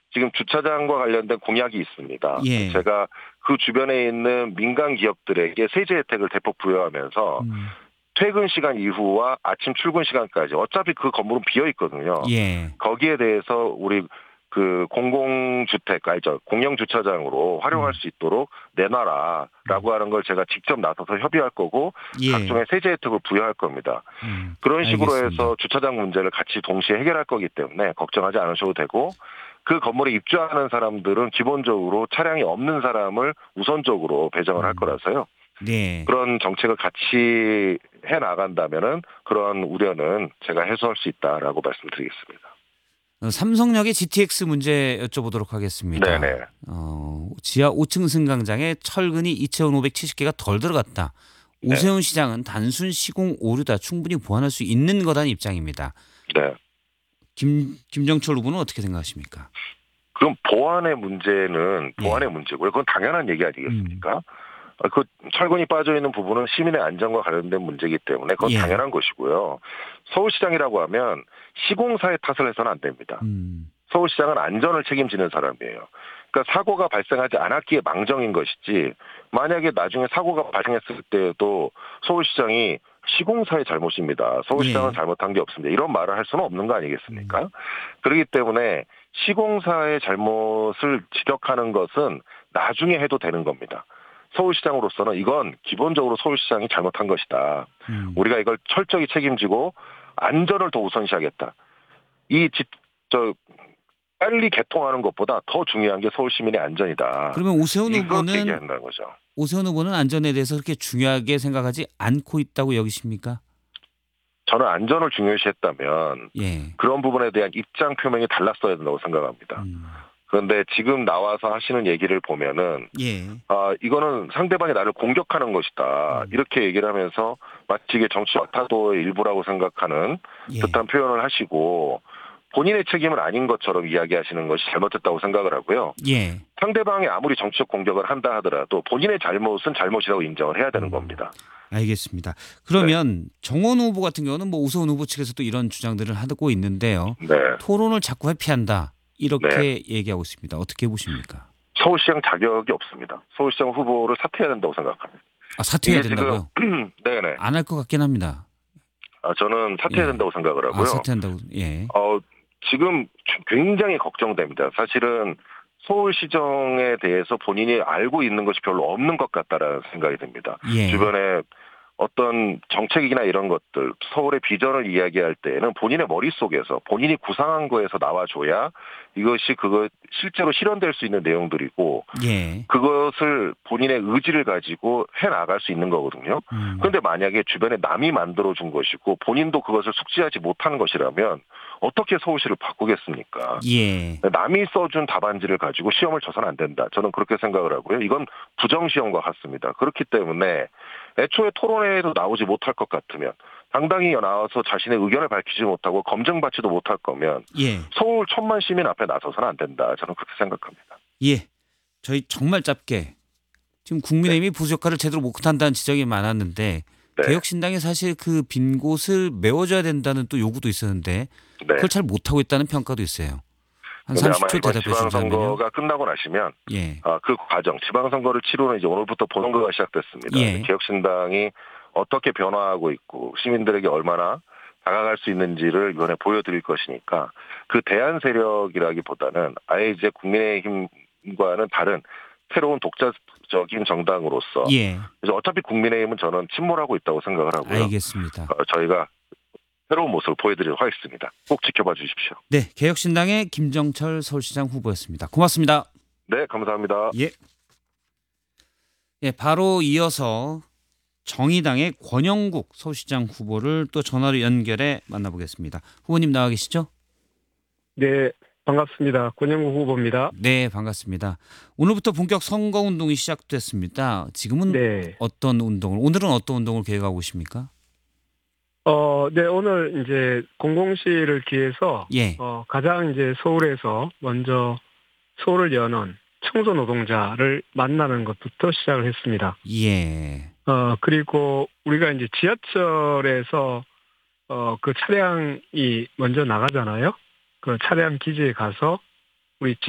지금 주차장과 관련된 공약이 있습니다. 예. 제가 그 주변에 있는 민간 기업들에게 세제 혜택을 대폭 부여하면서 퇴근 시간 이후와 아침 출근 시간까지 어차피 그 건물은 비어 있거든요. 예. 거기에 대해서 우리 그 공공주택, 공영 주차장으로 활용할 수 있도록 내놔라라고 하는 걸 제가 직접 나서서 협의할 거고 예. 각종의 세제 혜택을 부여할 겁니다. 그런 식으로 알겠습니다. 해서 주차장 문제를 같이 동시에 해결할 거기 때문에 걱정하지 않으셔도 되고 그 건물에 입주하는 사람들은 기본적으로 차량이 없는 사람을 우선적으로 배정을 할 거라서요. 네. 그런 정책을 같이 해 나간다면은 그런 우려는 제가 해소할 수 있다라고 말씀드리겠습니다. 삼성역의 GTX 문제 여쭤보도록 하겠습니다. 네네. 지하 5층 승강장에 철근이 2,570개가 덜 들어갔다. 오세훈 시장은 단순 시공 오류다. 충분히 보완할 수 있는 거다는 입장입니다. 네. 김정철 후보는 어떻게 생각하십니까? 그럼 보안의 문제는 보안의 예. 문제고요. 그건 당연한 얘기 아니겠습니까? 그 철근이 빠져 있는 부분은 시민의 안전과 관련된 문제이기 때문에 그건 예. 당연한 것이고요. 서울시장이라고 하면 시공사의 탓을 해서는 안 됩니다. 서울시장은 안전을 책임지는 사람이에요. 그러니까 사고가 발생하지 않았기에 망정인 것이지 만약에 나중에 사고가 발생했을 때에도 서울시장이 시공사의 잘못입니다. 서울시장은 예. 잘못한 게 없습니다. 이런 말을 할 수는 없는 거 아니겠습니까? 그렇기 때문에 시공사의 잘못을 지적하는 것은 나중에 해도 되는 겁니다. 서울시장으로서는 이건 기본적으로 서울시장이 잘못한 것이다. 우리가 이걸 철저히 책임지고 안전을 더 우선시하겠다. 빨리 개통하는 것보다 더 중요한 게 서울 시민의 안전이다. 그러면 오세훈 이렇게 후보는 얘기한다는 거죠. 안전에 대해서 그렇게 중요하게 생각하지 않고 있다고 여기십니까? 저는 안전을 중요시했다면 예. 그런 부분에 대한 입장 표명이 달랐어야 된다고 생각합니다. 그런데 지금 나와서 하시는 얘기를 보면은 예. 이거는 상대방이 나를 공격하는 것이다. 이렇게 얘기를 하면서 마치 이게 정치 와타도의 일부라고 생각하는 예. 듯한 표현을 하시고 본인의 책임은 아닌 것처럼 이야기하시는 것이 잘못됐다고 생각을 하고요. 예. 상대방이 아무리 정치적 공격을 한다 하더라도 본인의 잘못은 잘못이라고 인정을 해야 되는 겁니다. 알겠습니다. 그러면 정원 후보 같은 경우는 뭐 오세훈 후보 측에서도 이런 주장들을 하고 있는데요. 네. 토론을 자꾸 회피한다. 이렇게 얘기하고 있습니다. 어떻게 보십니까? 서울시장 자격이 없습니다. 서울시장 후보를 사퇴해야 된다고 생각합니다. 사퇴해야 된다고요? 네네. 안 할 것 같긴 합니다. 저는 사퇴해야 된다고 생각을 하고요. 사퇴한다고. 예. 지금 굉장히 걱정됩니다. 사실은 서울시정에 대해서 본인이 알고 있는 것이 별로 없는 것 같다라는 생각이 듭니다. 예. 주변에 어떤 정책이나 이런 것들, 서울의 비전을 이야기할 때에는 본인의 머릿속에서 본인이 구상한 거에서 나와줘야 이것이 실제로 실현될 수 있는 내용들이고 예. 그것을 본인의 의지를 가지고 해나갈 수 있는 거거든요. 그런데 만약에 주변에 남이 만들어준 것이고 본인도 그것을 숙지하지 못하는 것이라면 어떻게 서울시를 바꾸겠습니까? 예. 남이 써준 답안지를 가지고 시험을 쳐서는 안 된다. 저는 그렇게 생각을 하고요. 이건 부정시험과 같습니다. 그렇기 때문에 애초에 토론회에도 나오지 못할 것 같으면 당당히 나와서 자신의 의견을 밝히지 못하고 검증받지도 못할 거면 예. 서울 1,000만 시민 앞에 나서서는 안 된다. 저는 그렇게 생각합니다. 예. 저희 정말 짧게 지금 국민의힘이 부수 역할을 제대로 못한다는 지적이 많았는데 개혁신당이 사실 그 빈 곳을 메워줘야 된다는 또 요구도 있었는데 그걸 잘 못하고 있다는 평가도 있어요. 한 30초 대답해 주시면요. 지방선거가 끝나고 나시면 그 과정, 지방선거를 치르는 이제 오늘부터 본선거가 시작됐습니다. 예. 개혁신당이 어떻게 변화하고 있고 시민들에게 얼마나 다가갈 수 있는지를 이번에 보여드릴 것이니까 그 대안 세력이라기보다는 아예 이제 국민의힘과는 다른 새로운 독자적인 정당으로서 그래서 어차피 국민의힘은 저는 침몰하고 있다고 생각을 하고요. 알겠습니다. 저희가 새로운 모습을 보여드리도록 하겠습니다. 꼭 지켜봐 주십시오. 네, 개혁신당의 김정철 서울시장 후보였습니다. 고맙습니다. 네, 감사합니다. 예. 예, 바로 이어서 정의당의 권영국 서울시장 후보를 또 전화로 연결해 만나보겠습니다. 후보님 나와 계시죠? 네, 반갑습니다. 권영국 후보입니다. 네, 반갑습니다. 오늘부터 본격 선거운동이 시작됐습니다. 지금은 어떤 운동을, 오늘은 어떤 운동을 계획하고 계십니까? 네, 오늘 이제 공공시를 기해서 가장 이제 서울에서 먼저 서울을 여는 청소 노동자를 만나는 것부터 시작을 했습니다. 예. 그리고 우리가 이제 지하철에서 그 차량이 먼저 나가잖아요. 그 차량 기지에 가서 우리